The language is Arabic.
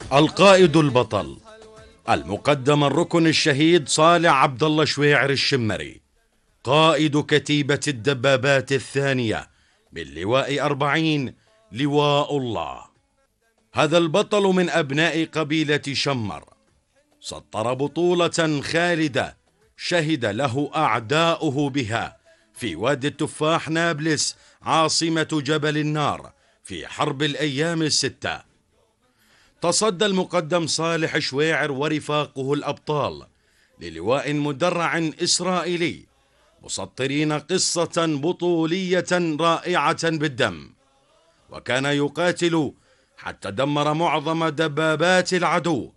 القائد البطل المقدم الركن الشهيد صالح عبد الله شويعر الشمري، قائد كتيبة الدبابات الثانية باللواء 40 لواء الله. هذا البطل من أبناء قبيلة شمر، سطر بطولة خالدة شهد له أعداؤه بها في وادي التفاح نابلس عاصمة جبل النار في حرب الأيام الستة. تصدى المقدم صالح شويعر ورفاقه الأبطال للواء مدرع إسرائيلي، مسطرين قصة بطولية رائعة بالدم، وكان يقاتل حتى دمر معظم دبابات العدو